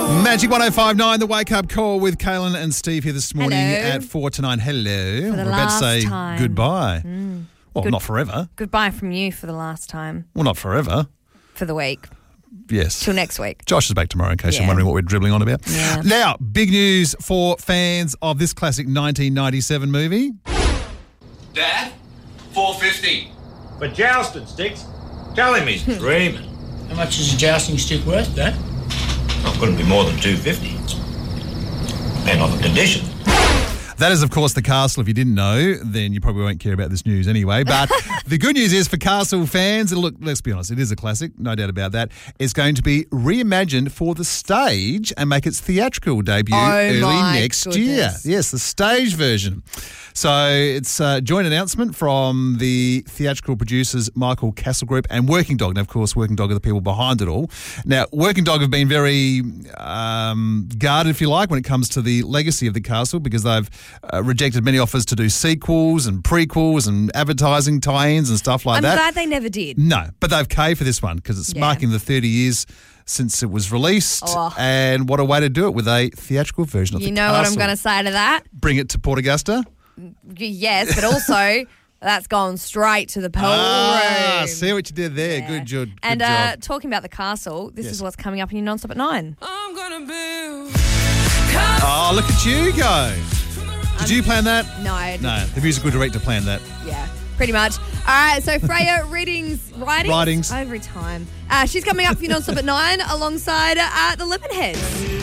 Magic 105.9, the Wake Up Call with Kaylin and Steve here this morning at 4 to 9. Hello. For the We're about to say time. goodbye. Well, not forever. Goodbye from you for the last time. Well, not forever. For the week. Yes. Till next week. Josh is back tomorrow in case you're wondering what we're dribbling on about. Yeah. Now, big news for fans of this classic 1997 movie. Dad, $4.50. For jousting sticks? Tell him he's dreaming. How much is a jousting stick worth, Dad? Well, couldn't be more than $2.50. Depend on the condition. That is, of course, the Castle. If you didn't know, then you probably won't care about this news anyway. But the good news is for Castle fans, look, let's be honest, it is a classic, no doubt about that. It's going to be reimagined for the stage and make its theatrical debut early next year. Yes, the stage version. So it's a joint announcement from the theatrical producers Michael Castle Group and Working Dog. Now, of course, Working Dog are the people behind it all. Now, Working Dog have been very guarded, if you like, when it comes to the legacy of the Castle because they've rejected many offers to do sequels and prequels and advertising tie-ins and stuff like that. I'm glad they never did. No, but they've caved for this one because it's marking the 30 years since it was released, and what a way to do it with a theatritrical version of the Castle. You know what I'm going to say to that? Bring it to Port Augusta? Yes, but also that's gone straight to the pool room. See what you did there. Yeah. Good job. And talking about the Castle, this is what's coming up in your Non-Stop at 9. I'm gonna build. Oh, look at you go. Did you plan that? No. No, the musical director planned that. Yeah, pretty much. All right, so Freya Writings. Every time. She's coming up for your Non-Stop at 9 alongside the Lemonheads.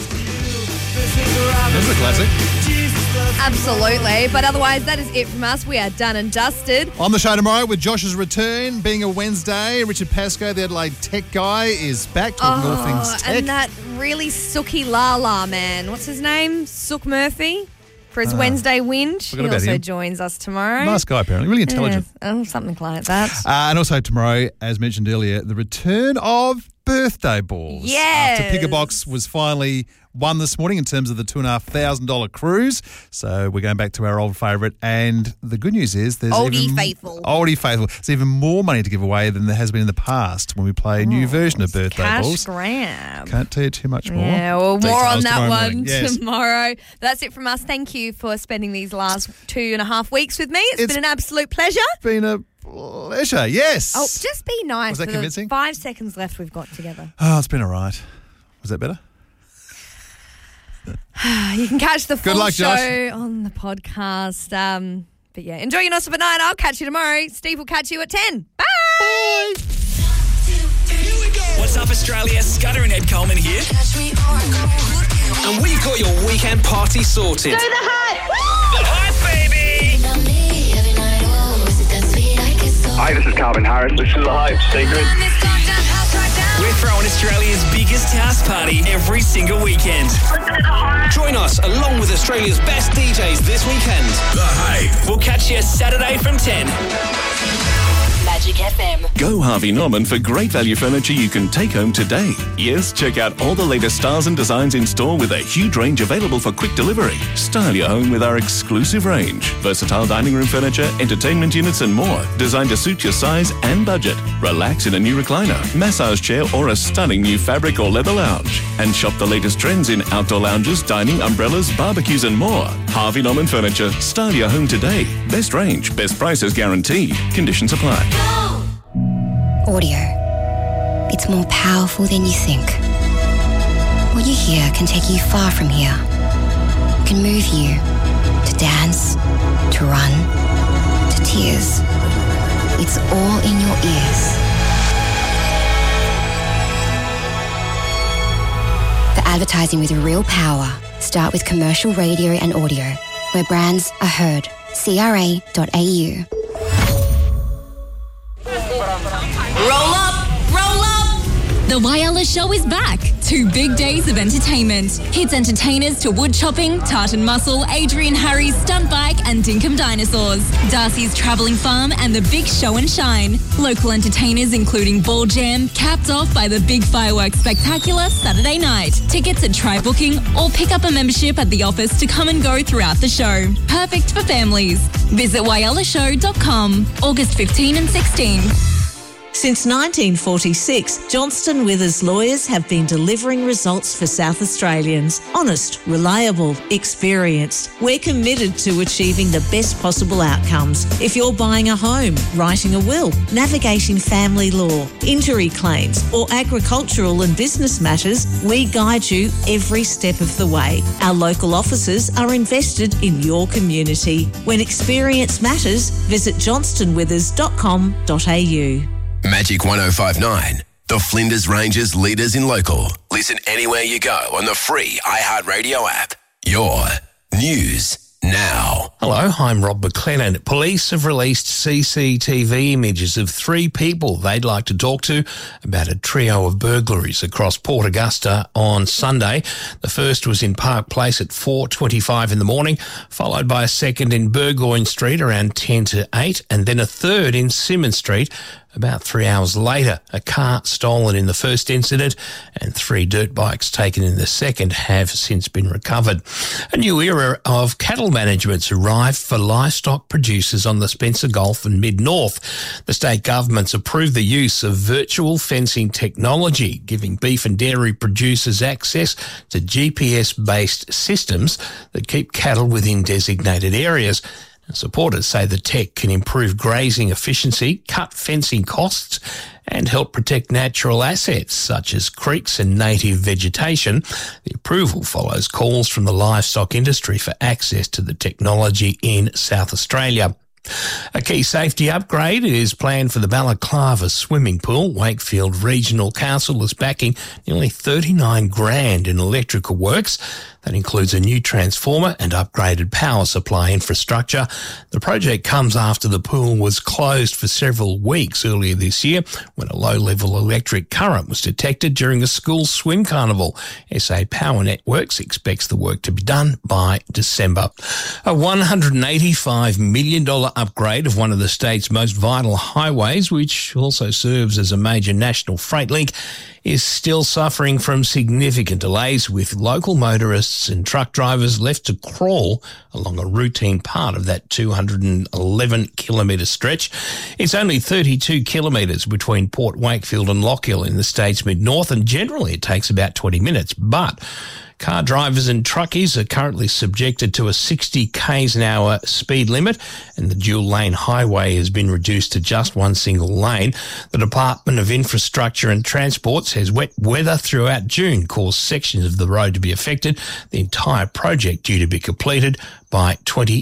This is a classic. Absolutely. But otherwise, that is it from us. We are done and dusted. On the show tomorrow with Josh's return, being a Wednesday, Richard Pascoe, the Adelaide tech guy, is back talking all things tech. And that really sooky la man. What's his name? Sook Murphy for his Wednesday whinge. He also joins us tomorrow. Nice guy, apparently. Really intelligent. Yes, something like that. And also tomorrow, as mentioned earlier, the return of birthday balls. Yes. After Pick a Box was finally won this morning in terms of the $2,500 cruise. So we're going back to our old favourite. And the good news is there's Oldie Faithful. There's even more money to give away than there has been in the past when we play a new version of birthday balls. Cash grab. Can't tell you too much more. Yeah, well, more on that one Yes. tomorrow. That's it from us. Thank you for spending these last 2.5 weeks with me. It's been an absolute pleasure. Been a pleasure, yes. Oh, just be nice. Was that for convincing? The 5 seconds left we've got together. Oh, it's been all right. Was that better? You can catch the full luck, show Josh. on the podcast. But yeah, enjoy your Non-Stop at 9. I'll catch you tomorrow. Steve will catch you at 10. Bye. Bye. What's up, Australia? Scudder and Ed Coleman here. And we've got your weekend party sorted. Do the hype! The hype, baby! Hi, this is Calvin Harris. This is The Hype Secret. We're throwing Australia's biggest house party every single weekend. Join us along with Australia's best DJs this weekend. The Hype. We'll catch you Saturday from 10. Magic FM. Go Harvey Norman for great value furniture you can take home today. Yes, check out all the latest styles and designs in store with a huge range available for quick delivery. Style your home with our exclusive range. Versatile dining room furniture, entertainment units and more. Designed to suit your size and budget. Relax in a new recliner, massage chair or a stunning new fabric or leather lounge. And shop the latest trends in outdoor lounges, dining, umbrellas, barbecues and more. Harvey Norman Furniture. Style your home today. Best range, best prices guaranteed. Conditions apply. Audio. It's more powerful than you think. What you hear can take you far from here. It can move you to dance, to run, to tears. It's all in your ears. For advertising with real power, start with commercial radio and audio, where brands are heard. CRA.au. Roll up! The Whyalla Show is back. 2 big days of entertainment. Hits entertainers to wood chopping, Tartan Muscle, Adrian Harry's Stunt Bike and Dinkum Dinosaurs. Darcy's Travelling Farm and the Big Show and Shine. Local entertainers including Ball Jam, capped off by the Big Fireworks Spectacular Saturday night. Tickets at Try Booking or pick up a membership at the office to come and go throughout the show. Perfect for families. Visit whyallashow.com, August 15 and 16. Since 1946, Johnston Withers lawyers have been delivering results for South Australians. Honest, reliable, experienced. We're committed to achieving the best possible outcomes. If you're buying a home, writing a will, navigating family law, injury claims, or agricultural and business matters, we guide you every step of the way. Our local offices are invested in your community. When experience matters, visit johnstonwithers.com.au. Magic 105.9, the Flinders Ranges leaders in local. Listen anywhere you go on the free iHeartRadio app. Your news now. Hello, I'm Rob McLennan. Police have released CCTV images of 3 people they'd like to talk to about a trio of burglaries across Port Augusta on Sunday. The first was in Park Place at 4:25 in the morning, followed by a second in Burgoyne Street around 10 to 8, and then a third in Symonds Street about 3 hours later. A car stolen in the first incident and 3 dirt bikes taken in the second have since been recovered. A new era of cattle management's arrived for livestock producers on the Spencer Gulf and Mid-North. The state government's approved the use of virtual fencing technology, giving beef and dairy producers access to GPS-based systems that keep cattle within designated areas. Supporters say the tech can improve grazing efficiency, cut fencing costs, and help protect natural assets such as creeks and native vegetation. The approval follows calls from the livestock industry for access to the technology in South Australia. A key safety upgrade is planned for the Balaclava swimming pool. Wakefield Regional Council is backing nearly $39,000 in electrical works. That includes a new transformer and upgraded power supply infrastructure. The project comes after the pool was closed for several weeks earlier this year when a low-level electric current was detected during a school swim carnival. SA Power Networks expects the work to be done by December. A $185 million upgrade of one of the state's most vital highways, which also serves as a major national freight link, is still suffering from significant delays, with local motorists and truck drivers left to crawl along a routine part of that 211-kilometre stretch. It's only 32 kilometres between Port Wakefield and Lockhill in the state's mid-north, and generally it takes about 20 minutes, but car drivers and truckies are currently subjected to a 60 k's an hour speed limit, and the dual-lane highway has been reduced to just one single lane. The Department of Infrastructure and Transport says wet weather throughout June caused sections of the road to be affected. The entire project due to be completed by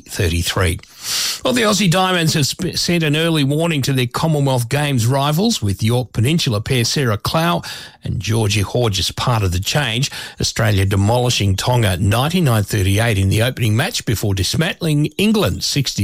2033. Well, the Aussie Diamonds have sent an early warning to their Commonwealth Games rivals, with York Peninsula pair Sarah Clow and Georgie Hodges part of the change. Australia demolishing Tonga 99-38 in the opening match before dismantling England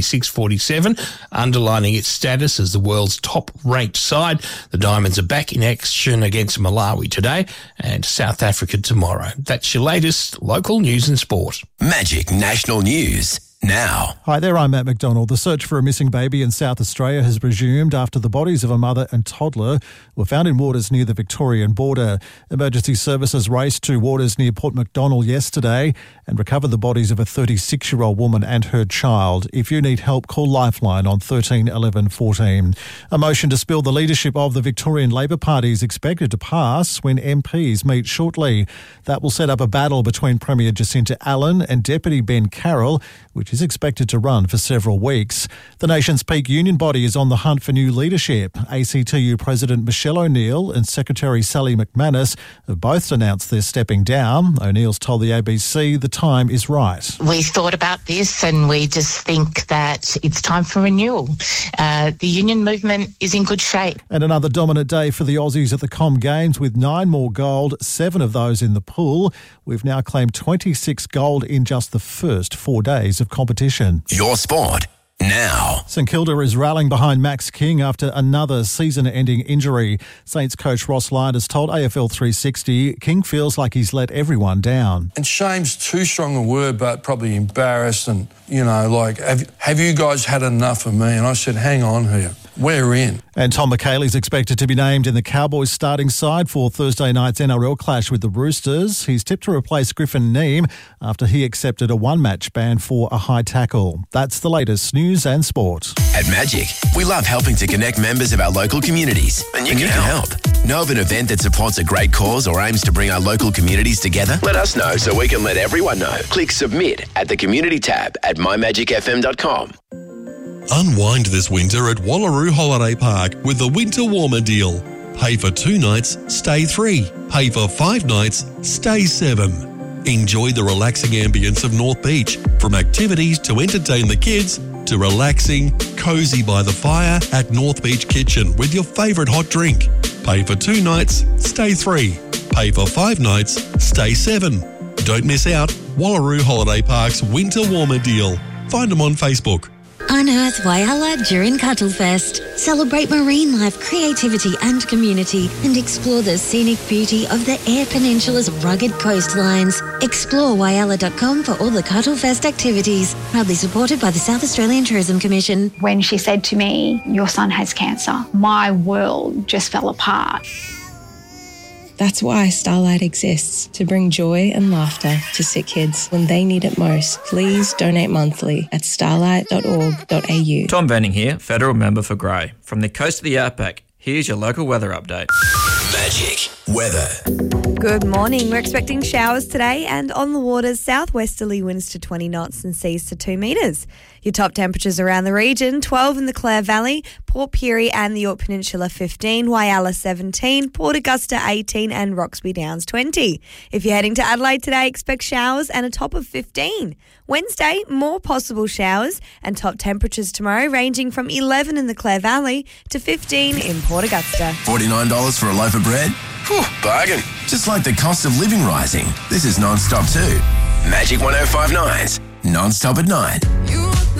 66-47, underlining its status as the world's top-ranked side. The Diamonds are back in action against Malawi today and South Africa tomorrow. That's your latest local news and sport. Magic National News now. Hi there, I'm Matt McDonald. The search for a missing baby in South Australia has resumed after the bodies of a mother and toddler were found in waters near the Victorian border. Emergency services raced to waters near Port Macdonnell yesterday and recovered the bodies of a 36-year-old woman and her child. If you need help, call Lifeline on 13 11 14. A motion to spill the leadership of the Victorian Labor Party is expected to pass when MPs meet shortly. That will set up a battle between Premier Jacinta Allen and Deputy Ben Carroll, which is expected to run for several weeks. The nation's peak union body is on the hunt for new leadership. ACTU President Michelle O'Neill and Secretary Sally McManus have both announced they're stepping down. O'Neill's told the ABC the time is right. We thought about this and we just think that it's time for renewal. The union movement is in good shape. And another dominant day for the Aussies at the Com Games, with 9 more gold, 7 of those in the pool. We've now claimed 26 gold in just the first 4 days of competition. Your sport now. St Kilda is rallying behind Max King after another season-ending injury. Saints coach Ross Lyon has told AFL 360 King feels like he's let everyone down. And shame's too strong a word, but probably embarrassed and, have you guys had enough of me? And I said, hang on here. we're in. And Tom McHaley's expected to be named in the Cowboys starting side for Thursday night's NRL clash with the Roosters. He's tipped to replace Griffin Neame after he accepted a one-match ban for a high tackle. That's the latest news and sport. At Magic, we love helping to connect members of our local communities. And you can help. Know of an event that supports a great cause or aims to bring our local communities together? Let us know so we can let everyone know. Click submit at the community tab at mymagicfm.com. Unwind this winter at Wallaroo Holiday Park with the Winter Warmer deal. Pay for 2 nights, stay 3. Pay for 5 nights, stay 7. Enjoy the relaxing ambience of North Beach, from activities to entertain the kids to relaxing, cosy by the fire at North Beach Kitchen with your favourite hot drink. Pay for 2 nights, stay 3. Pay for 5 nights, stay 7. Don't miss out. Wallaroo Holiday Park's Winter Warmer deal. Find them on Facebook. Unearth Whyalla during Cuttlefest. Celebrate marine life, creativity and community and explore the scenic beauty of the Eyre Peninsula's rugged coastlines. Explore Whyalla.com for all the Cuttlefest activities. Proudly supported by the South Australian Tourism Commission. When she said to me, "Your son has cancer," my world just fell apart. That's why Starlight exists, to bring joy and laughter to sick kids when they need it most. Please donate monthly at starlight.org.au. Tom Benning here, Federal Member for Grey. From the coast of the Outback, here's your local weather update. Magic weather. Good morning. We're expecting showers today and on the waters, southwesterly winds to 20 knots and seas to 2 metres. Your top temperatures around the region, 12 in the Clare Valley, Port Pirie and the Yorke Peninsula 15, Whyalla 17, Port Augusta 18 and Roxby Downs 20. If you're heading to Adelaide today, expect showers and a top of 15. Wednesday, more possible showers and top temperatures tomorrow ranging from 11 in the Clare Valley to 15 in Port Augusta. $49 for a loaf of bread? Whew, bargain. Just like the cost of living rising, this is Non-Stop too. Magic 105.9's Non-Stop at 9.